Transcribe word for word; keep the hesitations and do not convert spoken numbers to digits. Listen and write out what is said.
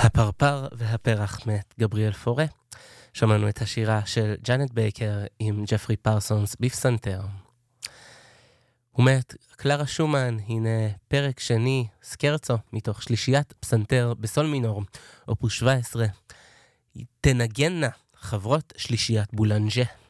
הפרפר והפרח מת גבריאל פורה. שמענו את השירה של ג'אנט בייקר עם ג'פרי פרסונס בפסנתר. ומת קלרה שומן, הנה פרק שני, סקרצו, מתוך שלישיית פסנתר בסול מינור, אופוס שבע עשרה. תנגנה חברות שלישיית בולנג'ה.